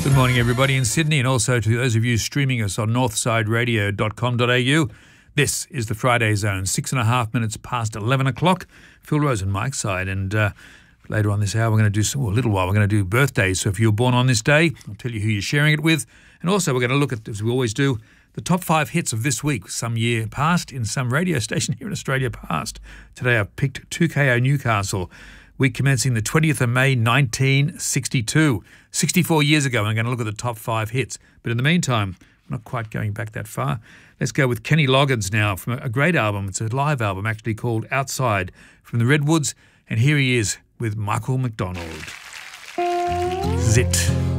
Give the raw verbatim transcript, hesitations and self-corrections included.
Good morning, everybody in Sydney, and also to those of you streaming us on northside radio dot com dot a u. This is the Friday Zone, six and a half minutes past eleven o'clock. Phil Rose and Mike's side, and uh, later on this hour we're going to do some, well, a little while, we're going to do birthdays. So if you were born on this day, I'll tell you who you're sharing it with. And also we're going to look at, as we always do, the top five hits of this week, some year past, in some radio station here in Australia past. Today I've picked two K O Newcastle. Week commencing the twentieth of May, nineteen sixty-two. sixty-four years ago, I'm going to look at the top five hits. But in the meantime, I'm not quite going back that far. Let's go with Kenny Loggins now from a great album. It's a live album actually called Outside from the Redwoods. And here he is with Michael McDonald. Zit.